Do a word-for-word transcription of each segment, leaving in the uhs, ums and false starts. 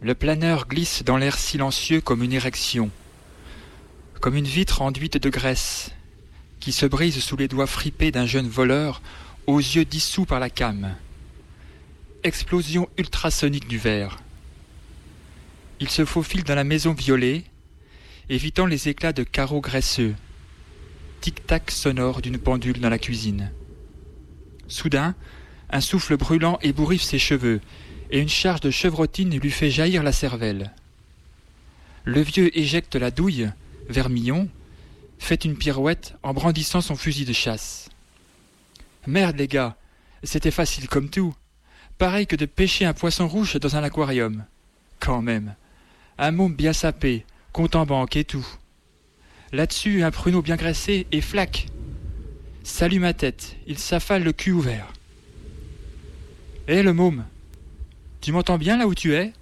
Le planeur glisse dans l'air silencieux comme une érection, comme une vitre enduite de graisse, qui se brise sous les doigts fripés d'un jeune voleur aux yeux dissous par la came. Explosion ultrasonique du verre. Il se faufile dans la maison violée, évitant les éclats de carreaux graisseux. Tic-tac sonore d'une pendule dans la cuisine. Soudain, un souffle brûlant ébouriffe ses cheveux, et une charge de chevrotine lui fait jaillir la cervelle. Le vieux éjecte la douille, vermillon, fait une pirouette en brandissant son fusil de chasse. Merde les gars, c'était facile comme tout. Pareil que de pêcher un poisson rouge dans un aquarium. Quand même. Un môme bien sapé, compte en banque et tout. Là-dessus, un pruneau bien graissé et flac. Salut ma tête, il s'affale le cul ouvert. Hé le môme, tu m'entends bien là où tu es?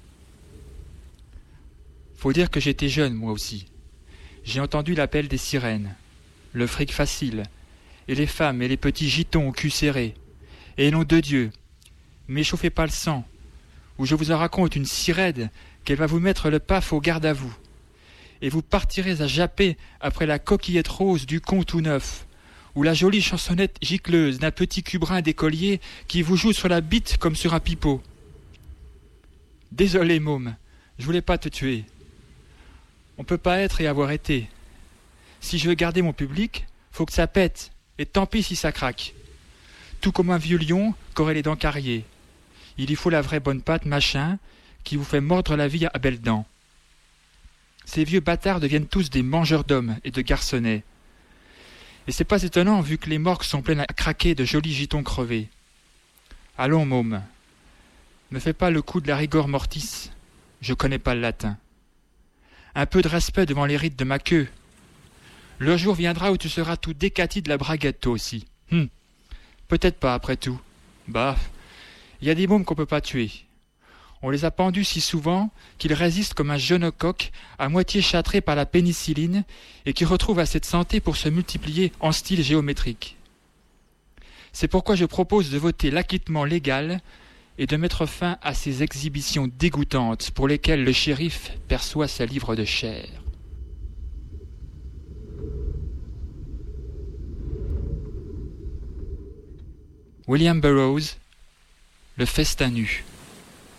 Faut dire que j'étais jeune moi aussi. J'ai entendu l'appel des sirènes, le fric facile, et les femmes et les petits gitons au cul serré. Et nom de Dieu, m'échauffez pas le sang, ou je vous en raconte une si raide qu'elle va vous mettre le paf au garde à vous. Et vous partirez à japper après la coquillette rose du con tout neuf, ou la jolie chansonnette gicleuse d'un petit cubrin d'écolier qui vous joue sur la bite comme sur un pipeau. Désolé, môme, je voulais pas te tuer. On peut pas être et avoir été. Si je veux garder mon public, faut que ça pète, et tant pis si ça craque. Tout comme un vieux lion qu'aurait les dents carriées. Il y faut la vraie bonne patte, machin, qui vous fait mordre la vie à belles dents. Ces vieux bâtards deviennent tous des mangeurs d'hommes et de garçonnets. Et c'est pas étonnant vu que les morgues sont pleines à craquer de jolis gitons crevés. Allons, môme, me fais pas le coup de la rigor mortis, je connais pas le latin. Un peu de respect devant les rites de ma queue. Le jour viendra où tu seras tout décati de la braguette toi aussi. Hum. Peut-être pas après tout. Bah, il y a des mômes qu'on peut pas tuer. On les a pendus si souvent qu'ils résistent comme un jeune coq à moitié châtré par la pénicilline et qui retrouve assez de santé pour se multiplier en style géométrique. C'est pourquoi je propose de voter l'acquittement légal et de mettre fin à ces exhibitions dégoûtantes pour lesquelles le shérif perçoit sa livre de chair. William Burroughs, Le festin nu.